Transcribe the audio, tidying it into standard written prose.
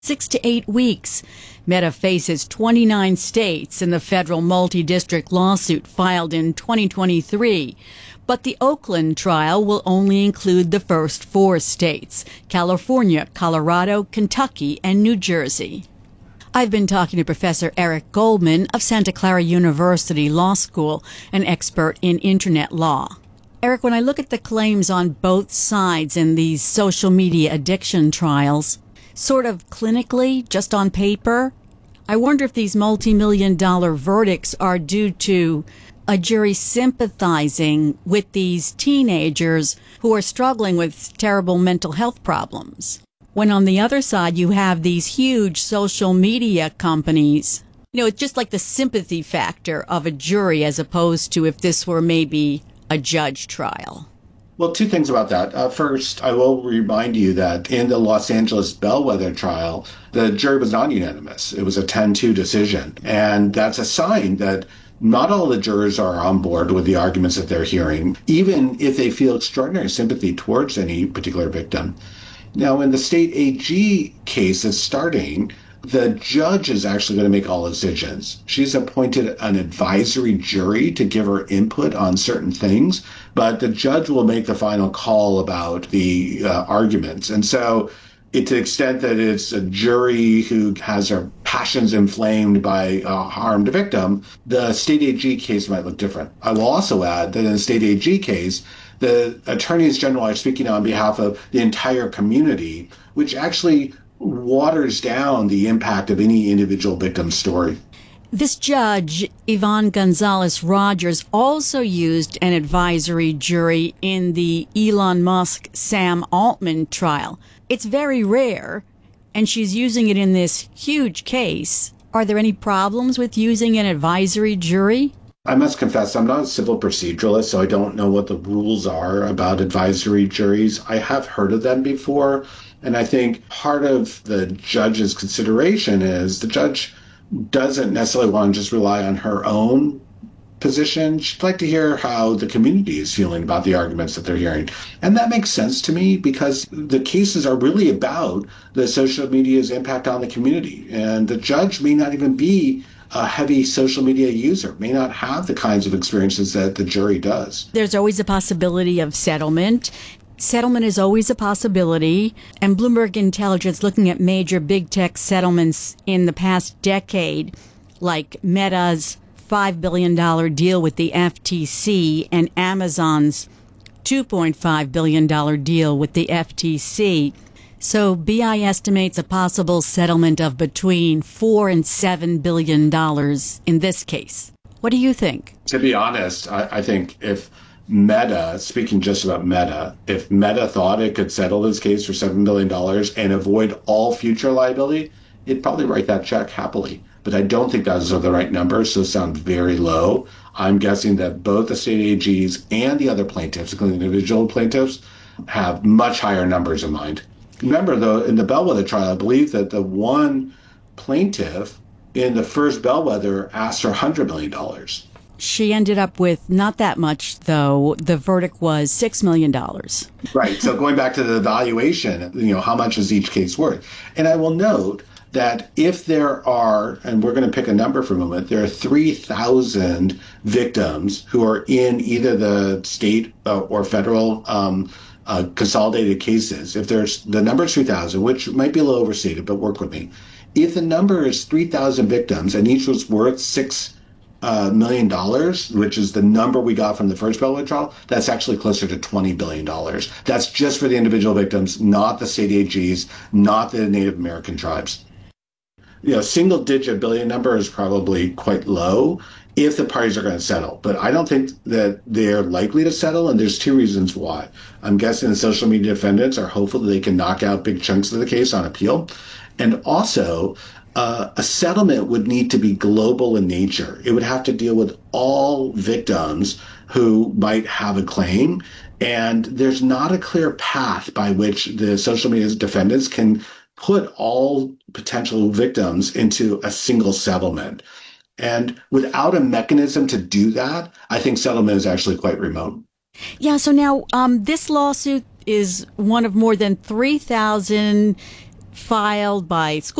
6 to 8 weeks. Meta faces 29 states in the federal multi-district lawsuit filed in 2023. But the Oakland trial will only include the first 4 states: California, Colorado, Kentucky, and New Jersey. I've been talking to Professor Eric Goldman of Santa Clara University Law School, an expert in Internet law. Eric, when I look at the claims on both sides in these social media addiction trials, sort of clinically, just on paper, I wonder if these multi-million-dollar verdicts are due to a jury sympathizing with these teenagers who are struggling with terrible mental health problems, when on the other side you have these huge social media companies. It's just like the sympathy factor of a jury as opposed to if this were maybe a judge trial. Well, 2 things about that. First, I will remind you that in the Los Angeles Bellwether trial, the jury was non-unanimous. It was a 10-2 decision. And that's a sign that not all the jurors are on board with the arguments that they're hearing, even if they feel extraordinary sympathy towards any particular victim. Now, in the state AG case that's starting, the judge is actually going to make all decisions. She's appointed an advisory jury to give her input on certain things, but the judge will make the final call about the arguments. And so, to the extent that it's a jury who has their passions inflamed by a harmed victim, the state AG case might look different. I will also add that in the state AG case, the attorneys general are speaking on behalf of the entire community, which actually waters down the impact of any individual victim's story. This judge, Yvonne Gonzalez Rogers, also used an advisory jury in the Elon Musk Sam Altman trial. It's very rare, and she's using it in this huge case. Are there any problems with using an advisory jury? I must confess, I'm not a civil proceduralist, so I don't know what the rules are about advisory juries. I have heard of them before, and I think part of the judge's consideration is the judge doesn't necessarily want to just rely on her own position. She'd like to hear how the community is feeling about the arguments that they're hearing. And that makes sense to me because the cases are really about the social media's impact on the community. And the judge may not even be a heavy social media user, may not have the kinds of experiences that the jury does. There's always a possibility of settlement. Settlement is always a possibility, and Bloomberg Intelligence looking at major big tech settlements in the past decade, like Meta's $5 billion deal with the FTC and Amazon's $2.5 billion deal with the FTC. So BI estimates a possible settlement of between $4 and $7 billion in this case. What do you think? To be honest, I think if Meta, speaking just about Meta, if Meta thought it could settle this case for $7 billion and avoid all future liability, it'd probably write that check happily. But I don't think those are the right numbers, so it sounds very low. I'm guessing that both the state AGs and the other plaintiffs, including individual plaintiffs, have much higher numbers in mind. Remember, though, in the Bellwether trial, I believe that the one plaintiff in the first Bellwether asked for $100 million. She ended up with not that much, though. The verdict was $6 million. Right. So going back to the valuation, how much is each case worth? And I will note that if there are, and we're going to pick a number for a moment, there are 3,000 victims who are in either the state or federal consolidated cases. If there's the number is 3,000, which might be a little overstated, but work with me. If the number is 3,000 victims and each was worth $6 million, which is the number we got from the first Bellwether trial, that's actually closer to $20 billion. That's just for the individual victims, not the state AGs, not the Native American tribes. Single digit billion number is probably quite low if the parties are going to settle. But I don't think that they're likely to settle, and there's 2 reasons why. I'm guessing the social media defendants are hopeful that they can knock out big chunks of the case on appeal. And also, a settlement would need to be global in nature. It would have to deal with all victims who might have a claim. And there's not a clear path by which the social media defendants can put all potential victims into a single settlement. And without a mechanism to do that, I think settlement is actually quite remote. Yeah, so now this lawsuit is one of more than 3,000 filed by school